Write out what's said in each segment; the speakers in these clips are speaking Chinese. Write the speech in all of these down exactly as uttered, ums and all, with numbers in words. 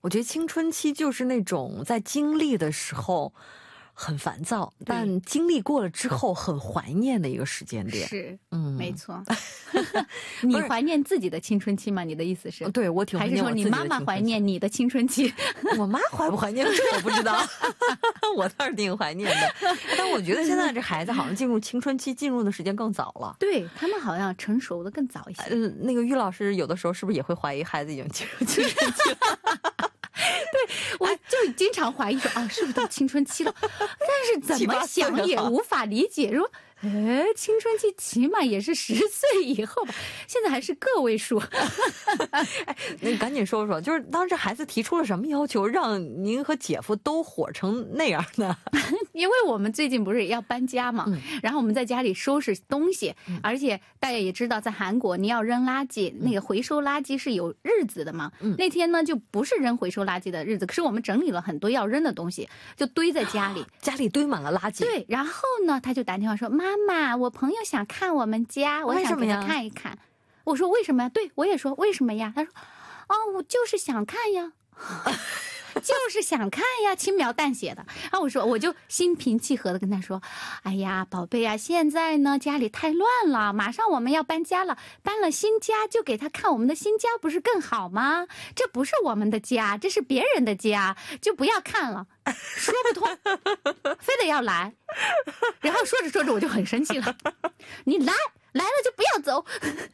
我觉得青春期就是那种在经历的时候很烦躁，但经历过了之后很怀念的一个时间点。 是， 嗯， 没错。你怀念自己的青春期吗？你的意思是？ 对，我挺怀念我自己的青春期。 还是说你妈妈怀念你的青春期？ 我妈怀不怀念这我不知道，我倒是挺怀念的。但我觉得现在这孩子好像进入青春期进入的时间更早了。 对，他们好像成熟的更早一些。 呃，那个于老师有的时候是不是也会怀疑孩子已经进入青春期了？ 对，我就经常怀疑说啊，是不是到青春期了？但是怎么想也无法理解，说，哎，青春期起码也是十岁以后吧，现在还是个位数。 哎，那赶紧说说，就是当时孩子提出了什么要求，让您和姐夫都火成那样呢？ 因为我们最近不是要搬家嘛，嗯、然后我们在家里收拾东西，嗯、而且大家也知道，在韩国你要扔垃圾，嗯、那个回收垃圾是有日子的嘛。嗯、那天呢就不是扔回收垃圾的日子，可是我们整理了很多要扔的东西，就堆在家里， 家里堆满了垃圾。 对，然后呢，他就打电话说：“妈妈，我朋友想看我们家，我想给他看一看。”我说：“为什么呀？”对，我也说：“为什么呀？”他说：“哦，我就是想看呀。”就是想看呀，轻描淡写的。然后我说，我就心平气和的跟他说：“哎呀，宝贝啊，现在呢家里太乱了，马上我们要搬家了，搬了新家就给他看我们的新家，不是更好吗？这不是我们的家，这是别人的家，就不要看了。”说不通，非得要来。然后说着说着我就很生气了，你来来了就不要走。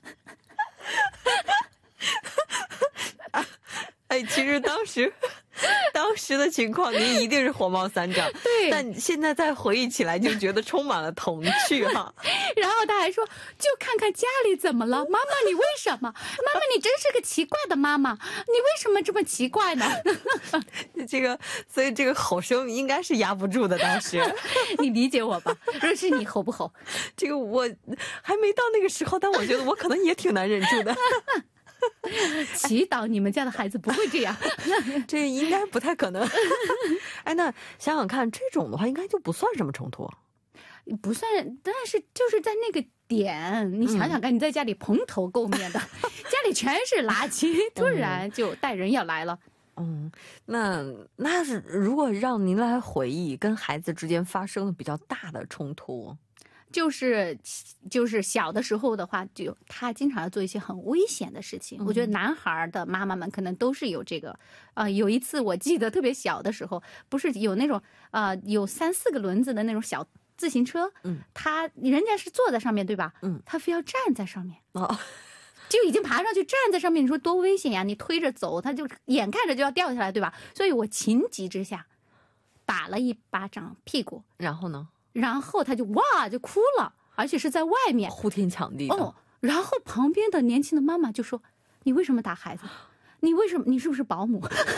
哎，其实当时当时的情况您一定是火冒三丈， 对， 但现在再回忆起来就觉得充满了童趣哈。 然后他还说，就看看家里怎么了，妈妈你为什么？妈妈你真是个奇怪的妈妈，你为什么这么奇怪呢？ 这个，所以这个吼声应该是压不住的。当时你理解我吧？若是你吼不吼？ 这个我还没到那个时候，但我觉得我可能也挺难忍住的。 祈祷你们家的孩子不会这样。 这应该不太可能。哎，那想想看，这种的话应该就不算什么冲突， 不算，但是就是在那个点，你想想看，你在家里蓬头垢面的，嗯、家里全是垃圾，突然就带人要来了。 嗯，那那是如果让您来回忆跟孩子之间发生的比较大的冲突。 就是就是小的时候的话，就他经常要做一些很危险的事情。嗯、我觉得男孩的妈妈们可能都是有这个。呃，有一次我记得特别小的时候，不是有那种呃有三四个轮子的那种小自行车，嗯，他人家是坐在上面对吧？嗯，他非要站在上面。哦。就已经爬上去站在上面，你说多危险呀！你推着走，他就眼看着就要掉下来，对吧？所以我情急之下打了一巴掌屁股， 然后呢？ 然后他就哇就哭了，而且是在外面呼天抢地的。 哦，然后旁边的年轻的妈妈就说：“你为什么打孩子？你为什么？你是不是保姆？”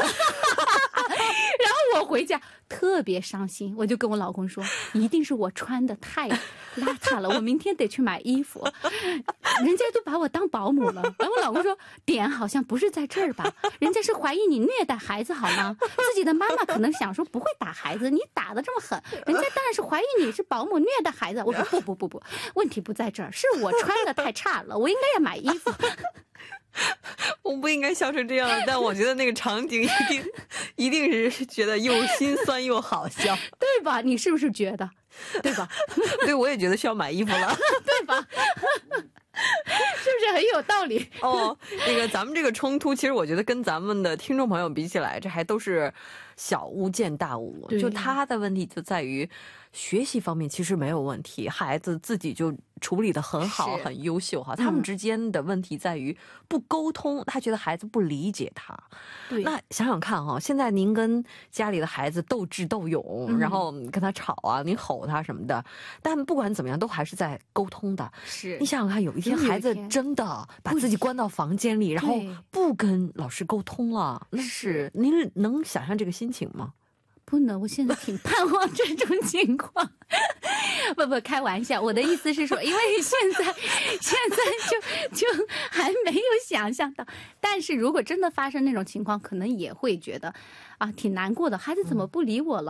然后我回家特别伤心，我就跟我老公说：“一定是我穿的太邋遢了，我明天得去买衣服。人家都把我当保姆了。”然后我老公说：“点好像不是在这儿吧？人家是怀疑你虐待孩子好吗？自己的妈妈可能想说不会打孩子，你打得这么狠，人家当然是怀疑你是保姆虐待孩子。”我说：“不不不不，问题不在这儿，是我穿的太差了，我应该要买衣服。” 我不应该笑成这样，但我觉得那个场景一定一定是觉得又心酸又好笑， 对吧？你是不是觉得？对吧？ 对，我也觉得需要买衣服了， 对吧？是不是很有道理？ 哦，那个咱们这个冲突，其实我觉得跟咱们的听众朋友比起来，这还都是小巫见大巫。就他的问题就在于学习方面其实没有问题，孩子自己就处理得很好，很优秀哈。他们之间的问题在于不沟通，他觉得孩子不理解他。对，那想想看哈，现在您跟家里的孩子斗智斗勇，嗯、然后跟他吵啊，你吼他什么的，但不管怎么样，都还是在沟通的。是，你想想看，有一天孩子真的把自己关到房间里，然后不跟老师沟通了，那是您能想象这个心情吗？ 不能，我现在挺盼望这种情况。不不，开玩笑，我的意思是说，因为现在现在就就还没有想象到，但是如果真的发生那种情况，可能也会觉得啊挺难过的，孩子怎么不理我了？